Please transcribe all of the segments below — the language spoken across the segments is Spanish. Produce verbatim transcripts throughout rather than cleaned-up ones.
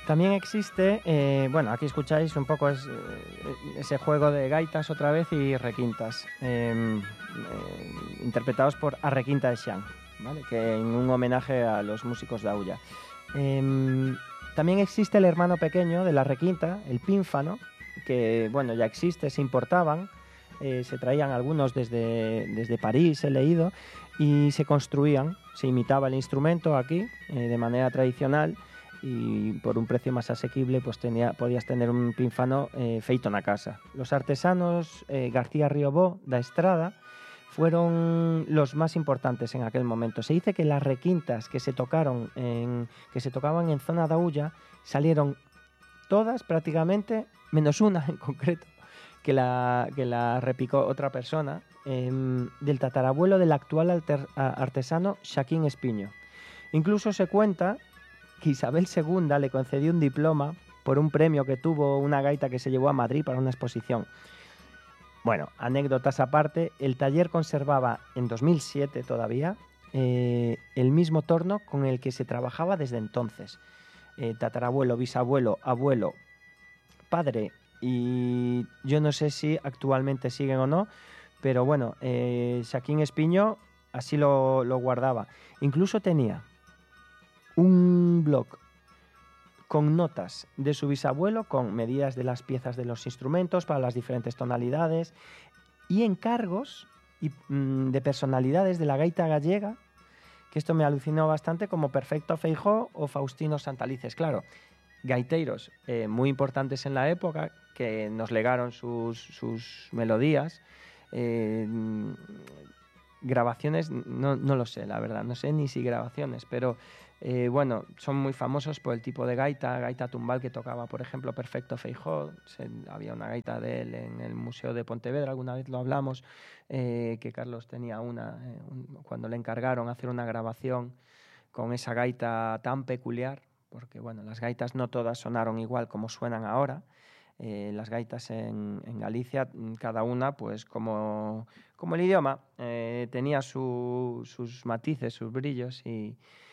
También existe, eh, bueno, aquí escucháis un poco es, eh, ese juego de gaitas otra vez y requintas, eh, eh, interpretados por Arrequinta de Xián, ¿vale? Que en un homenaje a los músicos de Aulla. Eh, también existe el hermano pequeño de la requinta, el pínfano, que bueno, ya existe, se importaban, eh, se traían algunos desde, desde París, he leído, y se construían, se imitaba el instrumento aquí eh, de manera tradicional, y por un precio más asequible pues tenía, podías tener un pínfano eh, feito na casa. Los artesanos eh, García Riobó da Estrada fueron los más importantes en aquel momento. Se dice que las requintas que se tocaron en, que se tocaban en zona de Aulla salieron todas prácticamente, menos una en concreto, que la, que la repicó otra persona, eh, del tatarabuelo del actual alter, artesano Xaquín Espiño. Incluso se cuenta que Isabel segunda le concedió un diploma por un premio que tuvo una gaita que se llevó a Madrid para una exposición. Bueno, anécdotas aparte, el taller conservaba en dos mil siete todavía eh, el mismo torno con el que se trabajaba desde entonces. Eh, tatarabuelo, bisabuelo, abuelo, padre, y yo no sé si actualmente siguen o no, pero bueno, eh, Xaquín Espiño así lo, lo guardaba. Incluso tenía un blog con notas de su bisabuelo, con medidas de las piezas de los instrumentos para las diferentes tonalidades y encargos y, mmm, de personalidades de la gaita gallega, que esto me alucinó bastante, como Perfecto Feijó o Faustino Santalices. Claro, gaiteros eh, muy importantes en la época que nos legaron sus, sus melodías, eh, grabaciones, no, no lo sé, la verdad, no sé ni si grabaciones, pero eh, bueno, son muy famosos por el tipo de gaita, gaita tumbal que tocaba, por ejemplo, Perfecto Feijó. Se, había una gaita de él en el Museo de Pontevedra, alguna vez lo hablamos, eh, que Carlos tenía una, eh, un, cuando le encargaron hacer una grabación con esa gaita tan peculiar, porque bueno, las gaitas no todas sonaron igual como suenan ahora. Eh, las gaitas en, en Galicia, cada una, pues como, como el idioma, eh, tenía su, sus matices, sus brillos. Y,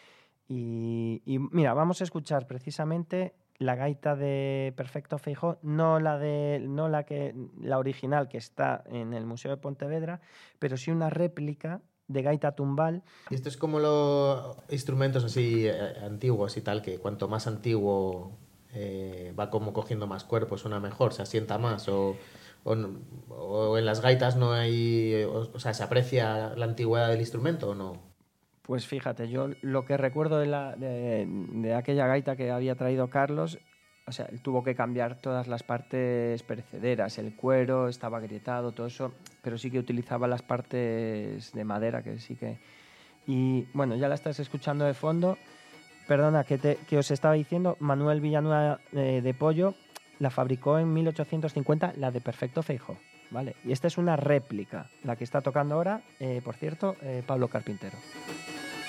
y, y mira, vamos a escuchar precisamente la gaita de Perfecto Feijó, no la de, no la que, la original que está en el Museo de Pontevedra, pero sí una réplica de gaita tumbal. Y esto es como los instrumentos así eh, antiguos y tal, que cuanto más antiguo eh, va como cogiendo más cuerpo, suena mejor, se asienta más, o, o, o en las gaitas no hay, o, o sea, ¿se aprecia la antigüedad del instrumento o no? Pues fíjate, yo lo que recuerdo de, la, de, de aquella gaita que había traído Carlos, o sea, él tuvo que cambiar todas las partes perecederas, el cuero estaba agrietado, todo eso, pero sí que utilizaba las partes de madera, que sí que... Y bueno, ya la estás escuchando de fondo. Perdona, que, te, que os estaba diciendo, Manuel Villanueva eh, de Pollo la fabricó en mil ochocientos cincuenta, la de Perfecto Feijó, ¿vale? Y esta es una réplica, la que está tocando ahora, eh, por cierto, eh, Pablo Carpintero.